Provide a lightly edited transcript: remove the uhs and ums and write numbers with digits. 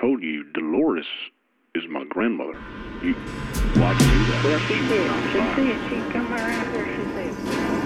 told you Dolores is my grandmother. Why'd you do that? Well, she did. She said she'd come around here, she said.